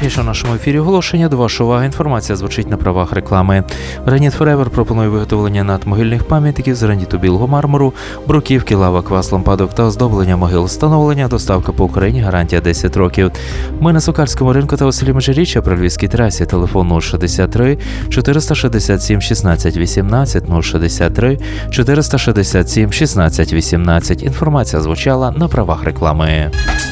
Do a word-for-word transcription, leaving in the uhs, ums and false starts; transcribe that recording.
Афіша в нашому ефірі оголошення. До вашої уваги інформація звучить на правах реклами. Граніт Форевер пропонує виготовлення надмогильних пам'ятників з граніту білого мармуру, бруківки, лава, квас, лампадок та оздоблення могил. Встановлення, доставка по Україні, гарантія десять років. Ми на Сокальському ринку та у селі Межиріччя при Львівській трасі. Телефон нуль шістдесят три чотириста шістдесят сім шістнадцять вісімнадцять, нуль шістдесят три чотириста шістдесят сім шістнадцять вісімнадцять. Інформація звучала на правах реклами.